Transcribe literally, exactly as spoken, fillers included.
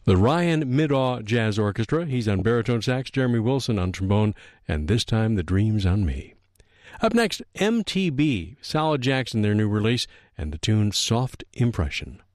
The Ryan Middaugh Jazz Orchestra. He's on baritone sax, Jeremy Wilson on trombone, and this time The Dream's on Me. Up next, M T B, Solid Jackson, their new release, and the tune Soft Impression.